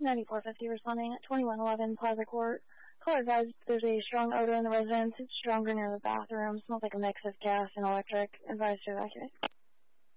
9450 responding at 2111 Plaza Court. Caller advised there's a strong odor in the residence. It's stronger near the bathroom. Smells like a mix of gas and electric. Advised to evacuate.